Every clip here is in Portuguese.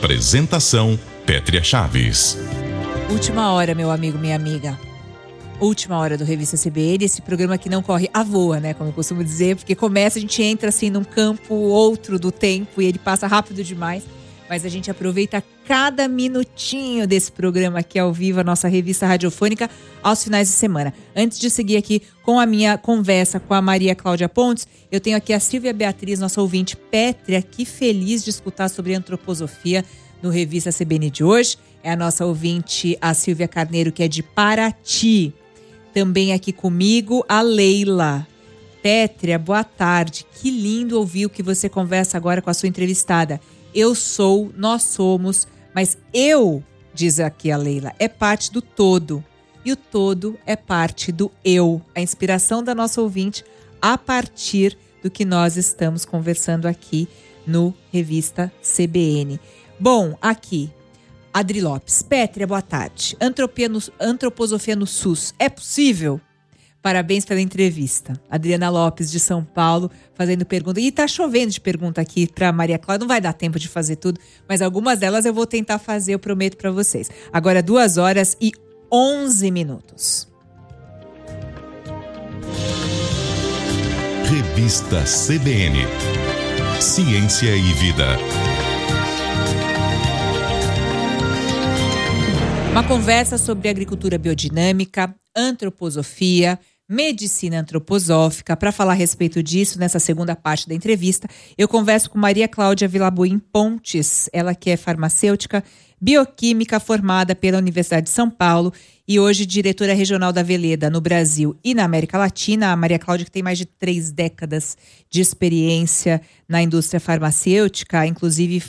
Apresentação: Pétria Chaves. Última hora, meu amigo, minha amiga. Última hora do Revista CBN, esse programa que não corre a voa, né? Como eu costumo dizer, porque começa, a gente entra assim num campo outro do tempo e ele passa rápido demais. Mas a gente aproveita cada minutinho desse programa aqui ao vivo, a nossa revista radiofônica, aos finais de semana. Antes de seguir aqui com a minha conversa com a Maria Cláudia Pontes, eu tenho aqui a Silvia Beatriz, nossa ouvinte Pétria, que feliz de escutar sobre antroposofia no Revista CBN de hoje. É a nossa ouvinte, a Silvia Carneiro, que é de Paraty. Também aqui comigo, a Leila. Pétria, boa tarde. Que lindo ouvir o que você conversa agora com a sua entrevistada. Eu sou, nós somos, mas eu, diz aqui a Leila, é parte do todo. E o todo é parte do eu. A inspiração da nossa ouvinte a partir do que nós estamos conversando aqui no Revista CBN. Bom, aqui, Adri Lopes. Pétria, boa tarde. Antroposofia no SUS, é possível? Parabéns pela entrevista. Adriana Lopes, de São Paulo, fazendo pergunta. E tá chovendo de pergunta aqui para Maria Cláudia. Não vai dar tempo de fazer tudo, mas algumas delas eu vou tentar fazer, eu prometo para vocês. Agora 2h11. Revista CBN. Ciência e Vida. Uma conversa sobre agricultura biodinâmica, antroposofia, medicina antroposófica. Para falar a respeito disso, nessa segunda parte da entrevista, eu converso com Maria Cláudia Vilaboim Pontes, ela que é farmacêutica, bioquímica formada pela Universidade de São Paulo e hoje diretora regional da Veleda no Brasil e na América Latina. A Maria Cláudia, que tem mais de 3 décadas de experiência na indústria farmacêutica, inclusive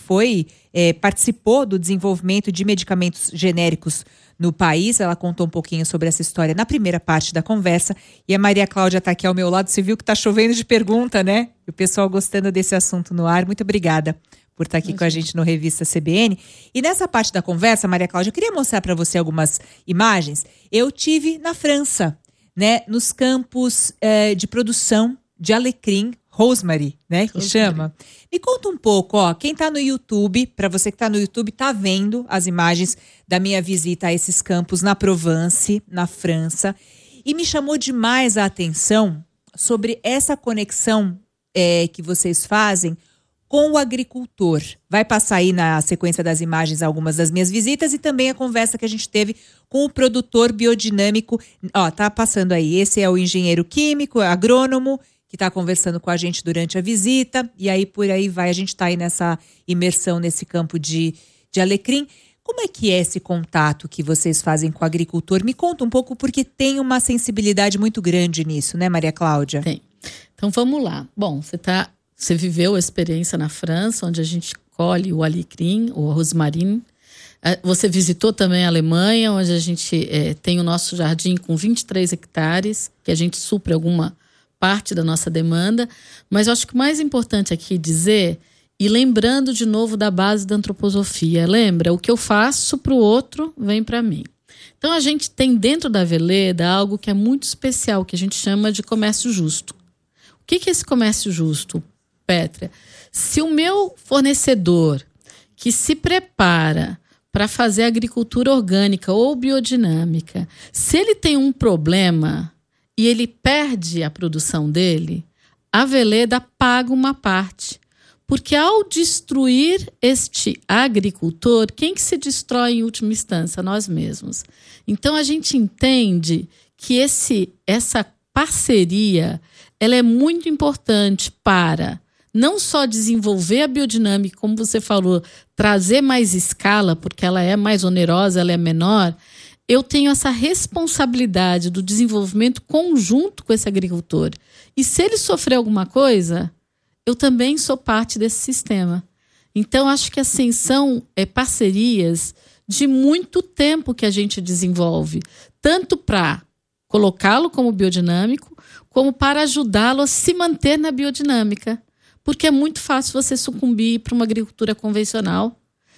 participou do desenvolvimento de medicamentos genéricos no país. Ela contou um pouquinho sobre essa história na primeira parte da conversa. E a Maria Cláudia está aqui ao meu lado. Você viu que está chovendo de pergunta, né? O pessoal gostando desse assunto no ar. Muito obrigada por estar aqui com a gente no Revista CBN. E nessa parte da conversa, Maria Cláudia, eu queria mostrar para você algumas imagens. Eu tive na França, né, nos campos de produção de alecrim, rosemary, né, que chama. Me conta um pouco, quem tá no YouTube, para você que tá no YouTube, tá vendo as imagens da minha visita a esses campos na Provence, na França. E me chamou demais a atenção sobre essa conexão que vocês fazem com o agricultor. Vai passar aí na sequência das imagens algumas das minhas visitas e também a conversa que a gente teve com o produtor biodinâmico. Tá passando aí. Esse é o engenheiro químico, agrônomo, que está conversando com a gente durante a visita. E aí, por aí vai. A gente está aí nessa imersão nesse campo de alecrim. Como é que é esse contato que vocês fazem com o agricultor? Me conta um pouco, porque tem uma sensibilidade muito grande nisso, né, Maria Cláudia? Tem. Então, vamos lá. Bom, você viveu a experiência na França, onde a gente colhe o alecrim, o rosmarin. Você visitou também a Alemanha, onde a gente tem o nosso jardim com 23 hectares, que a gente supre alguma parte da nossa demanda. Mas eu acho que o mais importante aqui dizer, e lembrando de novo da base da antroposofia, lembra? O que eu faço para o outro vem para mim. Então a gente tem dentro da Veleda algo que é muito especial, que a gente chama de comércio justo. O que é esse comércio justo, Pétria? Se o meu fornecedor que se prepara para fazer agricultura orgânica ou biodinâmica, se ele tem um problema e ele perde a produção dele, a Veleda paga uma parte. Porque ao destruir este agricultor, quem que se destrói em última instância? Nós mesmos. Então a gente entende que essa parceria ela é muito importante para não só desenvolver a biodinâmica, como você falou, trazer mais escala, porque ela é mais onerosa, ela é menor. Eu tenho essa responsabilidade do desenvolvimento conjunto com esse agricultor. E se ele sofrer alguma coisa, eu também sou parte desse sistema. Então, acho que assim, são parcerias de muito tempo que a gente desenvolve, tanto para colocá-lo como biodinâmico, como para ajudá-lo a se manter na biodinâmica. Porque é muito fácil você sucumbir para uma agricultura convencional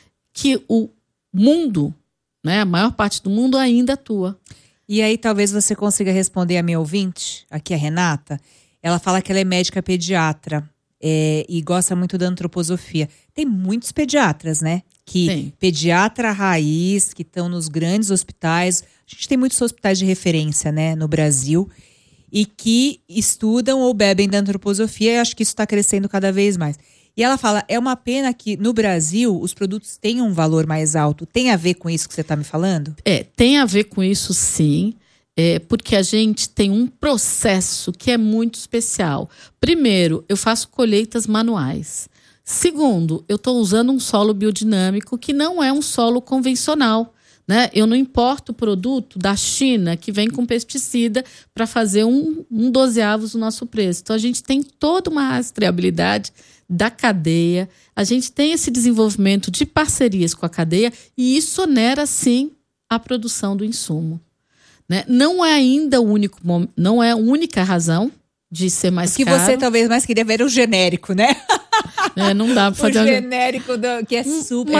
que o mundo, né, a maior parte do mundo ainda atua. E aí talvez você consiga responder a minha ouvinte, aqui a Renata. Ela fala que ela é médica pediatra e gosta muito da antroposofia. Tem muitos pediatras, né? Pediatra raiz, que estão nos grandes hospitais. A gente tem muitos hospitais de referência, né, no Brasil, e que estudam ou bebem da antroposofia, e acho que isso está crescendo cada vez mais. E ela fala, é uma pena que no Brasil os produtos tenham um valor mais alto. Tem a ver com isso que você está me falando? Tem a ver com isso, sim. Porque a gente tem um processo que é muito especial. Primeiro, eu faço colheitas manuais. Segundo, eu estou usando um solo biodinâmico que não é um solo convencional, né? Eu não importo o produto da China que vem com pesticida para fazer um 12avos do nosso preço. Então, a gente tem toda uma rastreabilidade da cadeia, a gente tem esse desenvolvimento de parcerias com a cadeia e isso onera, sim, a produção do insumo. Né? Não é ainda não é a única razão de ser mais caro. O que você talvez mais queria ver era o genérico, né? Não dá para fazer o genérico que é super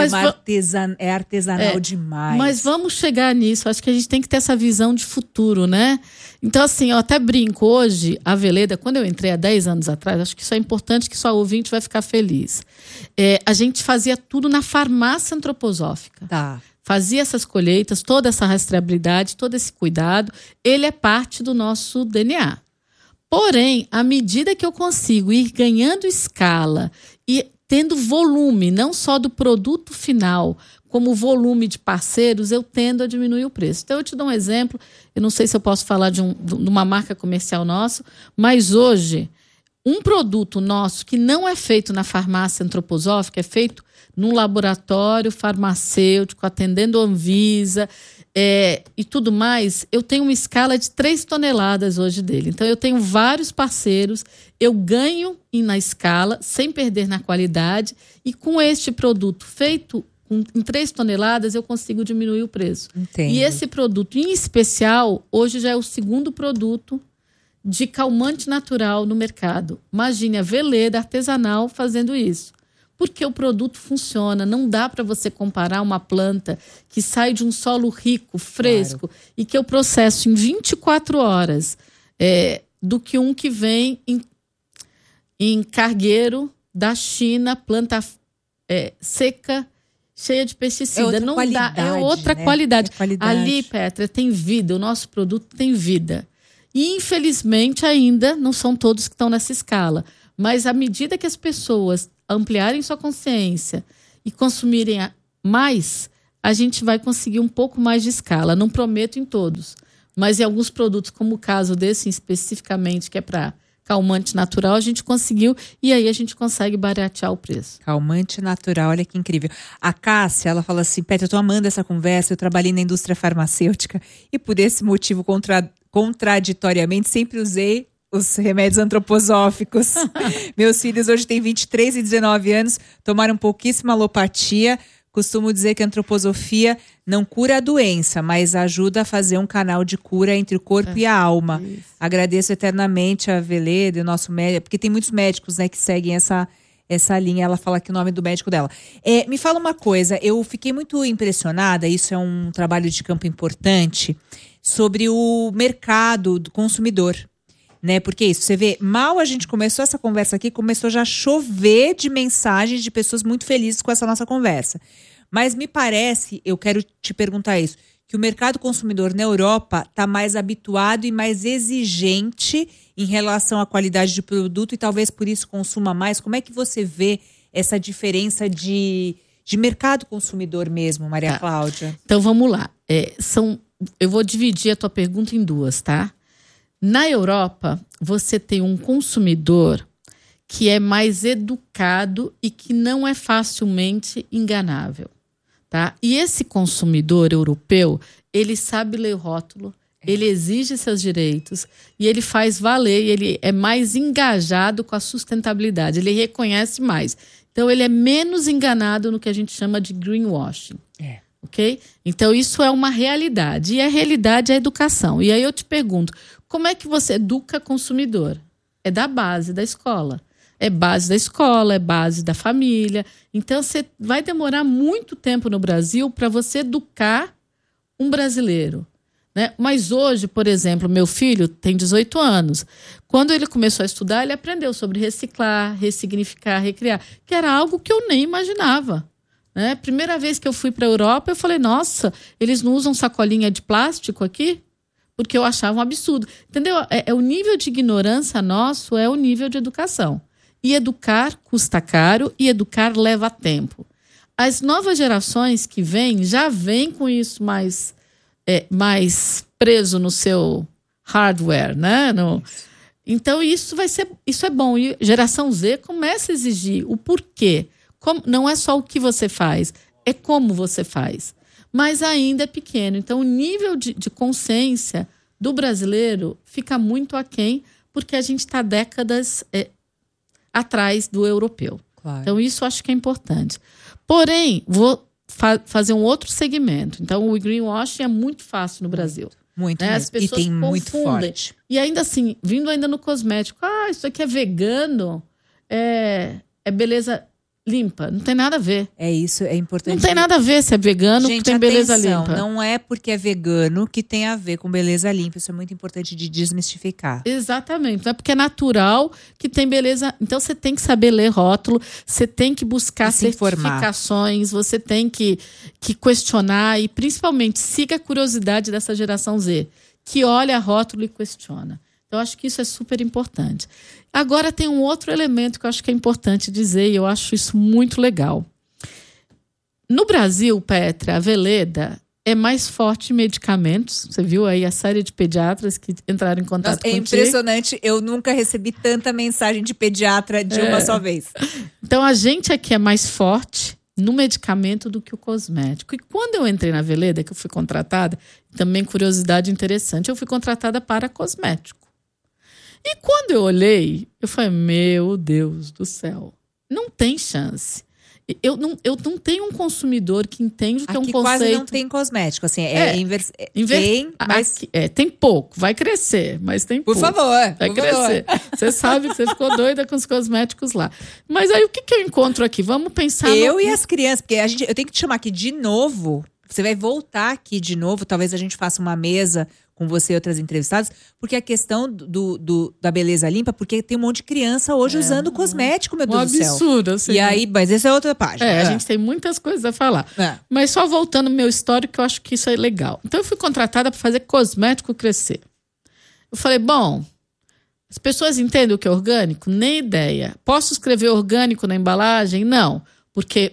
artesanal demais. Mas vamos chegar nisso. Acho que a gente tem que ter essa visão de futuro, né? Então, assim, eu até brinco hoje, a Veleda, quando eu entrei há 10 anos atrás, acho que isso é importante, que sua ouvinte vai ficar feliz. A gente fazia tudo na farmácia antroposófica. Tá. Fazia essas colheitas, toda essa rastreabilidade, todo esse cuidado, ele é parte do nosso DNA. Porém, à medida que eu consigo ir ganhando escala e tendo volume, não só do produto final, como volume de parceiros, eu tendo a diminuir o preço. Então, eu te dou um exemplo, eu não sei se eu posso falar de uma marca comercial nossa, mas hoje, um produto nosso que não é feito na farmácia antroposófica, é feito num laboratório farmacêutico, atendendo a Anvisa e tudo mais, eu tenho uma escala de 3 toneladas hoje dele. Então, eu tenho vários parceiros, eu ganho na escala, sem perder na qualidade, e com este produto feito em 3 toneladas, eu consigo diminuir o preço. Entendo. E esse produto, em especial, hoje já é o segundo produto de calmante natural no mercado. Imagine a Veleda artesanal fazendo isso. Porque o produto funciona. Não dá para você comparar uma planta que sai de um solo rico, fresco, claro, e que eu processo em 24 horas, do que um que vem em cargueiro da China, planta seca, cheia de pesticida. Não dá, é outra, né? Qualidade. Ali, Petra, tem vida. O nosso produto tem vida. E, infelizmente, ainda não são todos que estão nessa escala. Mas, à medida que as pessoas ampliarem sua consciência e consumirem mais, a gente vai conseguir um pouco mais de escala. Não prometo em todos, mas em alguns produtos, como o caso desse especificamente, que é para calmante natural, a gente conseguiu, e aí a gente consegue baratear o preço. Calmante natural, olha que incrível. A Cássia, ela fala assim, Petra, eu tô amando essa conversa, eu trabalhei na indústria farmacêutica e por esse motivo, contraditoriamente, sempre usei os remédios antroposóficos. Meus filhos hoje têm 23 e 19 anos, tomaram pouquíssima alopatia. Costumo dizer que a antroposofia não cura a doença, mas ajuda a fazer um canal de cura entre o corpo e a alma. Isso. Agradeço eternamente a Veleda, o nosso médico, porque tem muitos médicos, né, que seguem essa linha. Ela fala aqui o nome do médico dela. Me fala uma coisa, eu fiquei muito impressionada, isso é um trabalho de campo importante, sobre o mercado do consumidor. Né? Porque isso, você vê, mal a gente começou essa conversa aqui, começou já a chover de mensagens de pessoas muito felizes com essa nossa conversa. Mas me parece, eu quero te perguntar isso, que o mercado consumidor na Europa está mais habituado e mais exigente em relação à qualidade do produto e talvez por isso consuma mais. Como é que você vê essa diferença de mercado consumidor mesmo, Maria Cláudia? Então vamos lá. Eu vou dividir a tua pergunta em duas, tá? Na Europa, você tem um consumidor que é mais educado e que não é facilmente enganável, tá? E esse consumidor europeu, ele sabe ler o rótulo, ele exige seus direitos e ele faz valer, e ele é mais engajado com a sustentabilidade, ele reconhece mais. Então, ele é menos enganado no que a gente chama de greenwashing. Ok? Então, isso é uma realidade. E a realidade é a educação. E aí eu te pergunto, como é que você educa consumidor? É da base da escola. É base da escola, é base da família. Então, você vai demorar muito tempo no Brasil para você educar um brasileiro. né? Mas hoje, por exemplo, meu filho tem 18 anos. Quando ele começou a estudar, ele aprendeu sobre reciclar, ressignificar, recriar, que era algo que eu nem imaginava, né? Primeira vez que eu fui para a Europa, eu falei, nossa, eles não usam sacolinha de plástico aqui? Porque eu achava um absurdo. Entendeu? O nível de ignorância nosso é o nível de educação. E educar custa caro e educar leva tempo. As novas gerações que vêm já vêm com isso mais preso no seu hardware, né? Então isso é bom. E geração Z começa a exigir o porquê. Não é só o que você faz, é como você faz. Mas ainda é pequeno. Então o nível de consciência do brasileiro fica muito aquém, porque a gente está décadas atrás do europeu. Claro. Então isso eu acho que é importante. Porém, vou fazer um outro segmento. Então, o greenwashing é muito fácil no Brasil. Muito né? mesmo. As pessoas e tem confundem. muito forte. E ainda assim, vindo ainda no cosmético. Isso aqui é vegano, é beleza limpa. Não tem nada a ver. É isso, é importante. Não tem nada a ver se é vegano Gente, que tem beleza atenção, limpa. Não é porque é vegano que tem a ver com beleza limpa. Isso é muito importante de desmistificar. Exatamente. Não é porque é natural que tem beleza. Então você tem que saber ler rótulo, você tem que buscar certificações, você tem que questionar e principalmente siga a curiosidade dessa geração Z, que olha rótulo e questiona. Então, eu acho que isso é super importante. Agora, tem um outro elemento que eu acho que é importante dizer, e eu acho isso muito legal. No Brasil, Petra, a Veleda é mais forte em medicamentos. Você viu aí a série de pediatras que entraram em contato contigo? É impressionante. Eu nunca recebi tanta mensagem de pediatra de uma só vez. Então, a gente aqui é mais forte no medicamento do que o cosmético. E quando eu entrei na Veleda, que eu fui contratada, também curiosidade interessante, eu fui contratada para cosmético. E quando eu olhei, eu falei, meu Deus do céu, não tem chance. Eu não tenho um consumidor que entende o que é um conceito. Quase não tem cosmético, assim, tem, mas... tem pouco, vai crescer, mas tem pouco. Por favor, vai crescer. Você sabe que você ficou doida com os cosméticos lá. Mas aí o que eu encontro aqui? Vamos pensar e as crianças, porque eu tenho que te chamar aqui de novo, você vai voltar aqui de novo, talvez a gente faça uma mesa com você e outras entrevistadas, porque a questão da beleza limpa, porque tem um monte de criança hoje usando cosmético, meu Deus do céu. Um absurdo, assim. E aí, mas essa é outra página. A gente tem muitas coisas a falar. Mas só voltando ao meu histórico, eu acho que isso é legal. Então, eu fui contratada para fazer cosmético crescer. Eu falei, bom, as pessoas entendem o que é orgânico? Nem ideia. Posso escrever orgânico na embalagem? Não. Porque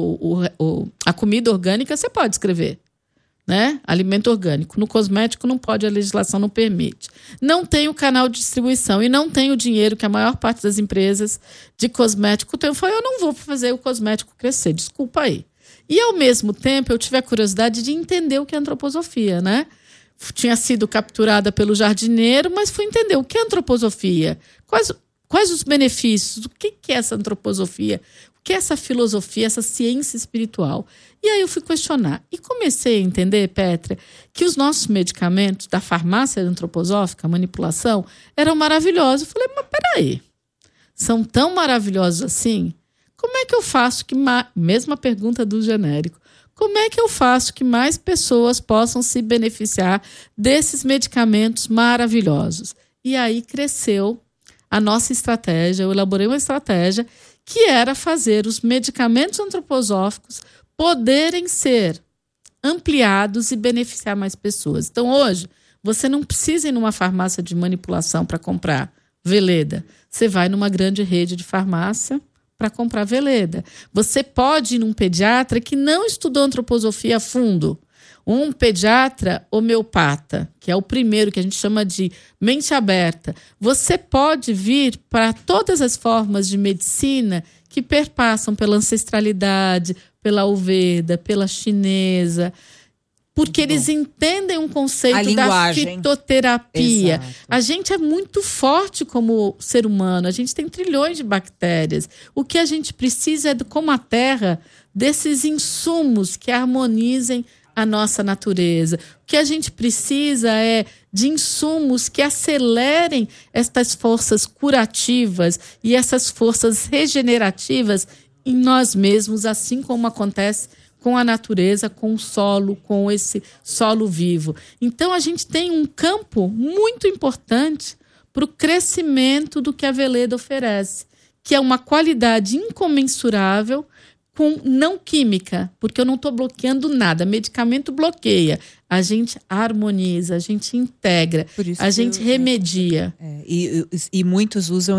a comida orgânica você pode escrever. Né? Alimento orgânico. No cosmético não pode, a legislação não permite. Não tem o canal de distribuição e não tem o dinheiro que a maior parte das empresas de cosmético tem. Eu falei, eu não vou fazer o cosmético crescer, desculpa aí. E ao mesmo tempo eu tive a curiosidade de entender o que é antroposofia, né? Tinha sido capturada pelo jardineiro, mas fui entender o que é antroposofia, quais os benefícios, o que é essa antroposofia, o que é essa filosofia, essa ciência espiritual. E aí eu fui questionar. E comecei a entender, Petra, que os nossos medicamentos da farmácia antroposófica, manipulação, eram maravilhosos. Eu falei, mas peraí, são tão maravilhosos assim? Como é que eu faço que... Mesma pergunta do genérico. Como é que eu faço que mais pessoas possam se beneficiar desses medicamentos maravilhosos? E aí cresceu a nossa estratégia. Eu elaborei uma estratégia que era fazer os medicamentos antroposóficos poderem ser ampliados e beneficiar mais pessoas. Então, hoje, você não precisa ir numa farmácia de manipulação para comprar Veleda. Você vai numa grande rede de farmácia para comprar Veleda. Você pode ir num pediatra que não estudou antroposofia a fundo. Um pediatra homeopata, que é o primeiro que a gente chama de mente aberta. Você pode vir para todas as formas de medicina que perpassam pela ancestralidade, pela Ayurveda, pela chinesa, porque eles entendem um conceito da fitoterapia. Exato. A gente é muito forte como ser humano, a gente tem trilhões de bactérias. O que a gente precisa é, como a terra, desses insumos que harmonizem a nossa natureza. O que a gente precisa é de insumos que acelerem estas forças curativas e essas forças regenerativas em nós mesmos, assim como acontece com a natureza, com o solo, com esse solo vivo. Então, a gente tem um campo muito importante para o crescimento do que a Veleda oferece, que é uma qualidade incomensurável com não química, porque eu não estou bloqueando nada. Medicamento bloqueia. A gente harmoniza, a gente integra, a gente remedia. E muitos usam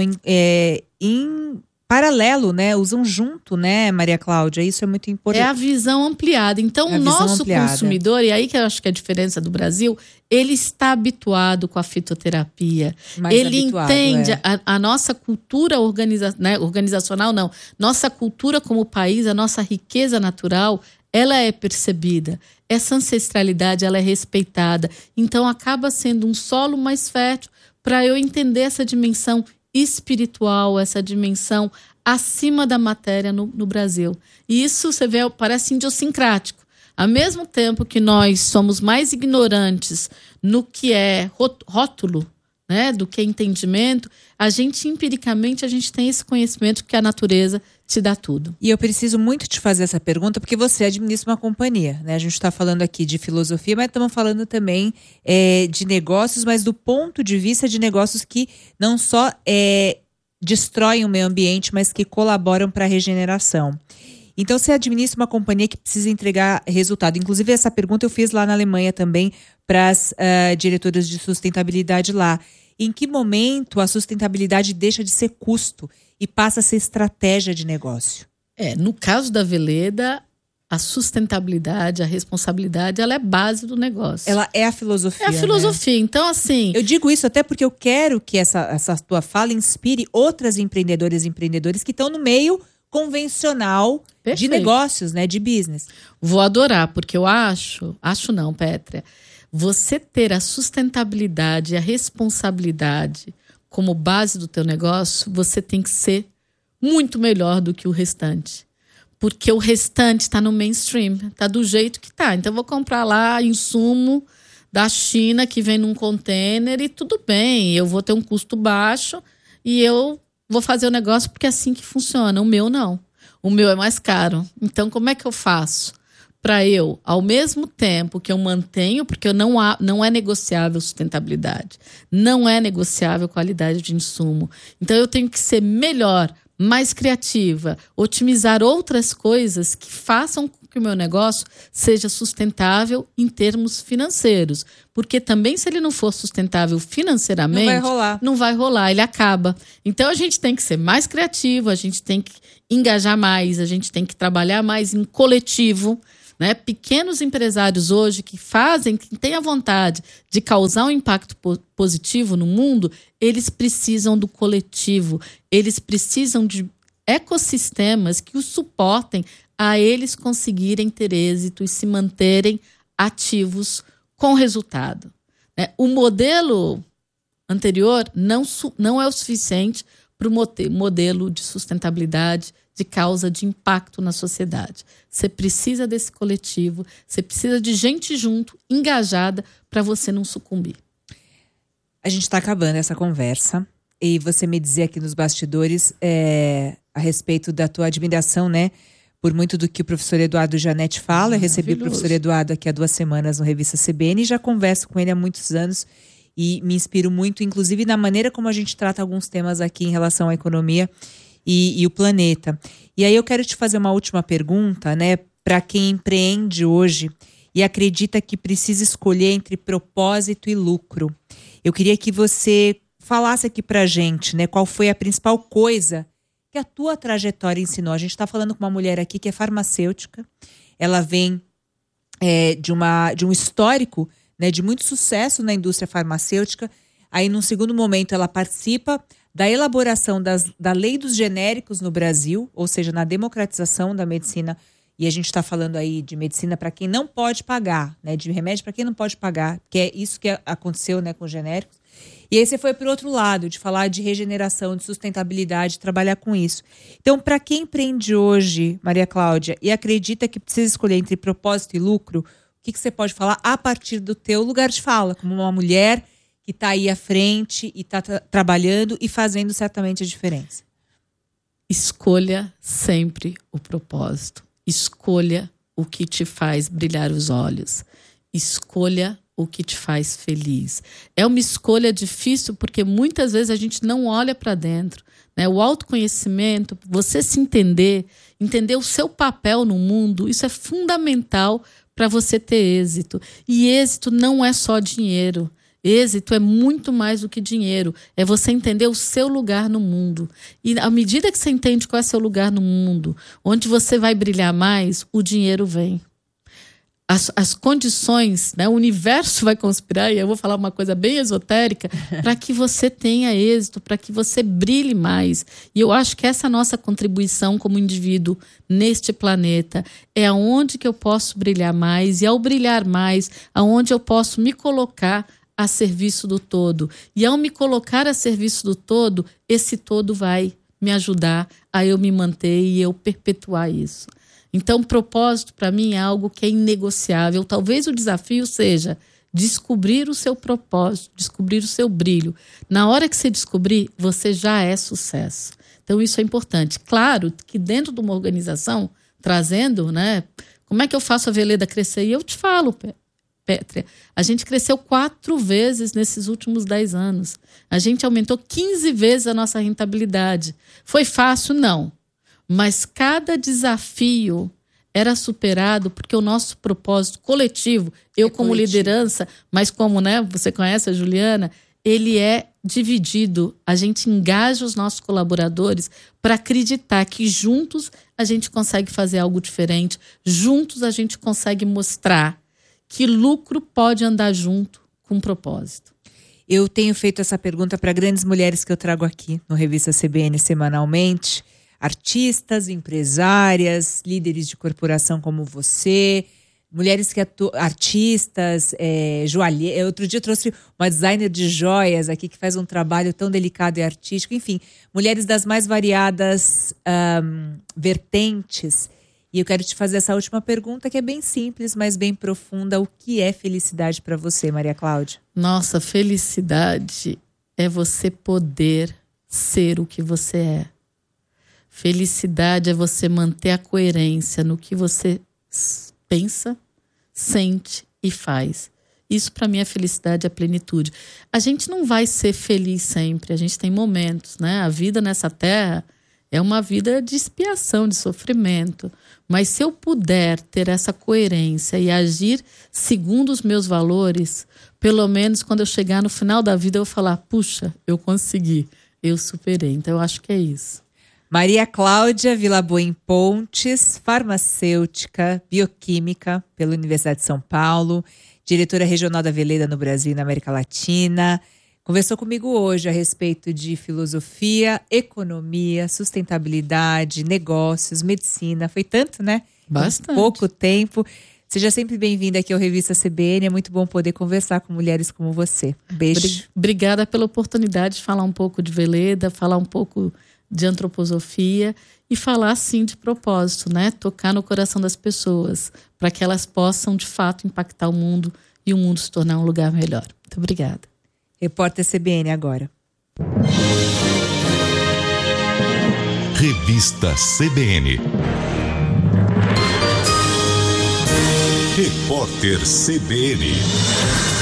em paralelo, né? Usam junto, né, Maria Cláudia? Isso é muito importante. É a visão ampliada. Então, o nosso consumidor, e aí que eu acho que é a diferença do Brasil, ele está habituado com a fitoterapia. Ele entende a nossa cultura organizacional, não. Nossa cultura como país, a nossa riqueza natural, ela é percebida. Essa ancestralidade, ela é respeitada. Então, acaba sendo um solo mais fértil para eu entender essa dimensão espiritual, essa dimensão acima da matéria no Brasil. E isso, você vê, parece idiosincrático. Ao mesmo tempo que nós somos mais ignorantes no que é rótulo, né, do que é entendimento, a gente, empiricamente, a gente tem esse conhecimento que a natureza te dá tudo. E eu preciso muito te fazer essa pergunta, porque você administra uma companhia, né? A gente está falando aqui de filosofia, mas estamos falando também de negócios, mas do ponto de vista de negócios que não só destroem o meio ambiente, mas que colaboram para a regeneração. Então, você administra uma companhia que precisa entregar resultado. Inclusive, essa pergunta eu fiz lá na Alemanha também para as diretoras de sustentabilidade lá. Em que momento a sustentabilidade deixa de ser custo e passa a ser estratégia de negócio? No caso da Veleda, a sustentabilidade, a responsabilidade, ela é base do negócio. Ela é a filosofia. É a filosofia. Né? Então, assim... Eu digo isso até porque eu quero que essa tua fala inspire outras empreendedoras e empreendedores que estão no meio convencional de negócios, né, de business. Vou adorar, porque eu acho não, Pétria, você ter a sustentabilidade e a responsabilidade como base do teu negócio, você tem que ser muito melhor do que o restante. Porque o restante está no mainstream, está do jeito que está. Então, eu vou comprar lá insumo da China que vem num container e tudo bem, eu vou ter um custo baixo e eu vou fazer o negócio porque é assim que funciona. O meu não. O meu é mais caro. Então, como é que eu faço? Para eu, ao mesmo tempo que eu mantenho, porque não é negociável sustentabilidade, não é negociável qualidade de insumo. Então, eu tenho que ser melhor, mais criativa, otimizar outras coisas que façam com que o meu negócio seja sustentável em termos financeiros. Porque também, se ele não for sustentável financeiramente, não vai rolar, ele acaba. Então, a gente tem que ser mais criativo, a gente tem que engajar mais, a gente tem que trabalhar mais em coletivo. Né? Pequenos empresários hoje que têm a vontade de causar um impacto positivo no mundo, eles precisam do coletivo, eles precisam de ecossistemas que os suportem a eles conseguirem ter êxito e se manterem ativos com resultado. Né? O modelo anterior não é o suficiente para o modelo de sustentabilidade, de causa de impacto na sociedade. Você precisa desse coletivo, você precisa de gente junto, engajada, para você não sucumbir. A gente está acabando essa conversa e você me dizia aqui nos bastidores a respeito da tua admiração, né? Por muito do que o professor Eduardo Janete fala. Eu recebi o professor Eduardo aqui há 2 semanas no Revista CBN e já converso com ele há muitos anos e me inspiro muito, inclusive na maneira como a gente trata alguns temas aqui em relação à economia e o planeta. E aí eu quero te fazer uma última pergunta, né? Para quem empreende hoje e acredita que precisa escolher entre propósito e lucro. Eu queria que você falasse aqui pra gente, né? Qual foi a principal coisa que a tua trajetória ensinou. A gente está falando com uma mulher aqui que é farmacêutica. Ela vem de um histórico, né, de muito sucesso na indústria farmacêutica. Aí, num segundo momento, ela participa da elaboração da lei dos genéricos no Brasil, ou seja, na democratização da medicina. E a gente está falando aí de medicina para quem não pode pagar, né, de remédio para quem não pode pagar, que é isso que aconteceu, né, com os genéricos. E aí você foi para o outro lado, de falar de regeneração, de sustentabilidade, trabalhar com isso. Então, para quem empreende hoje, Maria Cláudia, e acredita que precisa escolher entre propósito e lucro, o que você pode falar a partir do teu lugar de fala, como uma mulher que está aí à frente e está trabalhando e fazendo certamente a diferença? Escolha sempre o propósito. Escolha o que te faz brilhar os olhos. Escolha o que te faz feliz. É uma escolha difícil porque muitas vezes a gente não olha para dentro, né? O autoconhecimento, você se entender o seu papel no mundo, isso é fundamental para você ter êxito. E êxito não é só dinheiro. Êxito é muito mais do que dinheiro. É você entender o seu lugar no mundo. E à medida que você entende qual é o seu lugar no mundo, onde você vai brilhar mais, o dinheiro vem. As condições, né, o universo vai conspirar, e eu vou falar uma coisa bem esotérica, para que você tenha êxito, para que você brilhe mais. E eu acho que essa é a nossa contribuição como indivíduo neste planeta. É aonde que eu posso brilhar mais, e ao brilhar mais, aonde eu posso me colocar a serviço do todo. E ao me colocar a serviço do todo, esse todo vai me ajudar a eu me manter e eu perpetuar isso. Então, propósito, para mim, é algo que é inegociável. Talvez o desafio seja descobrir o seu propósito, descobrir o seu brilho. Na hora que você descobrir, você já é sucesso. Então, isso é importante. Claro que dentro de uma organização, trazendo, né? Como é que eu faço a Veleda crescer? E eu te falo, Pétria, a gente cresceu 4 vezes nesses últimos 10 anos. A gente aumentou 15 vezes a nossa rentabilidade. Foi fácil? Não. Mas cada desafio era superado porque o nosso propósito coletivo, eu como liderança, mas como, né, você conhece a Juliana, ele é dividido. A gente engaja os nossos colaboradores para acreditar que juntos a gente consegue fazer algo diferente, juntos a gente consegue mostrar que lucro pode andar junto com propósito. Eu tenho feito essa pergunta para grandes mulheres que eu trago aqui no Revista CBN semanalmente. Artistas, empresárias, líderes de corporação como você, mulheres que artistas, joalheiras. Outro dia eu trouxe uma designer de joias aqui que faz um trabalho tão delicado e artístico. Enfim, mulheres das mais variadas vertentes. E eu quero te fazer essa última pergunta que é bem simples, mas bem profunda. O que é felicidade para você, Maria Cláudia? Nossa, felicidade é você poder ser o que você é. Felicidade é você manter a coerência no que você pensa, sente e faz. Isso para mim é felicidade, é plenitude. A gente não vai ser feliz sempre, a gente tem momentos, né? A vida nessa terra é uma vida de expiação, de sofrimento. Mas se eu puder ter essa coerência e agir segundo os meus valores, pelo menos quando eu chegar no final da vida eu vou falar, puxa, eu consegui, eu superei. Então eu acho que é isso. Maria Cláudia Vilaboim Pontes, farmacêutica, bioquímica pela Universidade de São Paulo, diretora regional da Veleda no Brasil e na América Latina. Conversou comigo hoje a respeito de filosofia, economia, sustentabilidade, negócios, medicina. Foi tanto, né? Bastante. Em pouco tempo. Seja sempre bem-vinda aqui ao Revista CBN. É muito bom poder conversar com mulheres como você. Beijo. Obrigada pela oportunidade de falar um pouco de Veleda, falar um pouco de antroposofia e falar, sim, de propósito, né? Tocar no coração das pessoas para que elas possam, de fato, impactar o mundo e o mundo se tornar um lugar melhor. Muito obrigada. Repórter CBN agora. Revista CBN. Repórter CBN.